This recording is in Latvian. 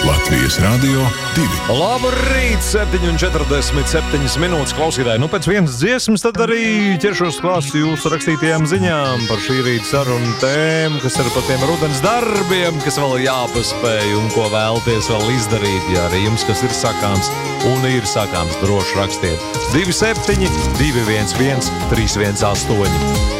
Latvijas Radio 2. Labrīt, 7:47 minūtes klausītāji. Pēc vienas dziesmas tad arī ķeršos klāst jūsu rakstītajām ziņām par šī rīta sarunu tēmu, kas ir par tiem rudens darbiem, kas vēl jāpaspēj un ko vēlties vēl izdarīt. Ja arī jums kas ir sakāms un ir sakāms, droši rakstiet 27 211 318.